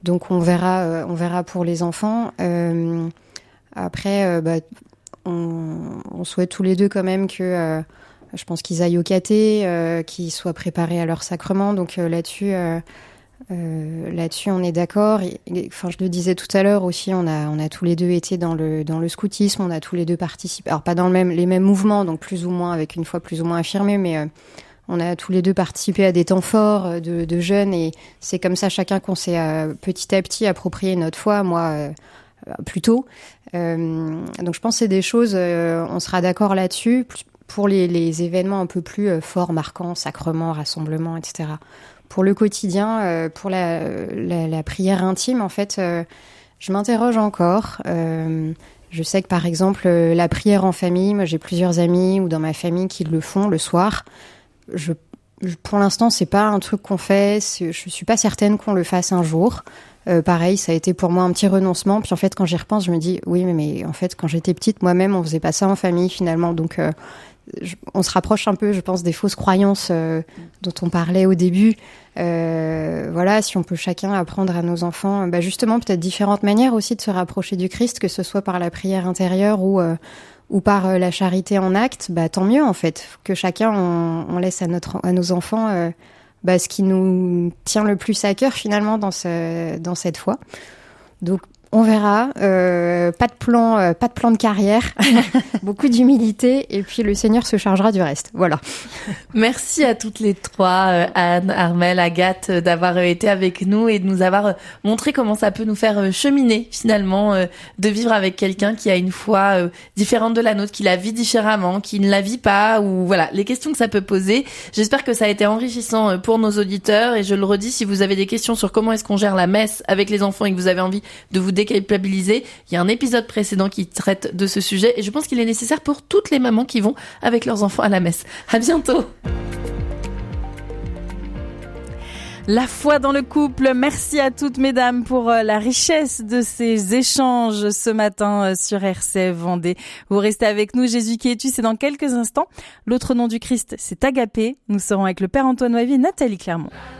Donc on verra pour les enfants. Après, on souhaite tous les deux quand même que je pense qu'ils aillent au caté, qu'ils soient préparés à leur sacrement. Donc là-dessus, on est d'accord. Enfin, je le disais tout à l'heure aussi, on a tous les deux été dans le scoutisme, on a tous les deux participé. Alors pas dans les mêmes mouvements, donc plus ou moins avec une foi plus ou moins affirmée, mais on a tous les deux participé à des temps forts de jeunes, et c'est comme ça chacun qu'on s'est petit à petit approprié notre foi. Moi, plus tôt. Donc je pense que c'est des choses, on sera d'accord là-dessus. Pour les événements un peu plus forts, marquants, sacrements, rassemblements, etc. Pour le quotidien, pour la prière intime, en fait, je m'interroge encore. Je sais que, par exemple, la prière en famille, moi j'ai plusieurs amis ou dans ma famille qui le font le soir. Pour l'instant, c'est pas un truc qu'on fait. Je suis pas certaine qu'on le fasse un jour. Pareil, ça a été pour moi un petit renoncement. Puis en fait, quand j'y repense, je me dis oui, mais en fait, quand j'étais petite, moi-même, on faisait pas ça en famille finalement. Donc, on se rapproche un peu, je pense, des fausses croyances dont on parlait au début. Voilà, si on peut chacun apprendre à nos enfants, justement, peut-être différentes manières aussi de se rapprocher du Christ, que ce soit par la prière intérieure ou par la charité en acte, tant mieux en fait. Que chacun, on laisse à nos enfants ce qui nous tient le plus à cœur finalement dans cette foi. Donc on verra. Pas de plan de carrière, beaucoup d'humilité, et puis le Seigneur se chargera du reste. Voilà. Merci à toutes les trois, Anne, Armelle, Agathe, d'avoir été avec nous et de nous avoir montré comment ça peut nous faire cheminer finalement, de vivre avec quelqu'un qui a une foi différente de la nôtre, qui la vit différemment, qui ne la vit pas, ou voilà, les questions que ça peut poser. J'espère que ça a été enrichissant pour nos auditeurs, et je le redis, si vous avez des questions sur comment est-ce qu'on gère la messe avec les enfants et que vous avez envie de vous déculpabiliser, il y a un épisode précédent qui traite de ce sujet, et je pense qu'il est nécessaire pour toutes les mamans qui vont avec leurs enfants à la messe. À bientôt. La foi dans le couple. Merci à toutes mesdames pour la richesse de ces échanges ce matin sur RCF Vendée. Vous restez avec nous. Jésus qui es-tu, c'est dans quelques instants. L'autre nom du Christ, c'est Agapé. Nous serons avec le Père Antoine Wavy et Nathalie Clermont.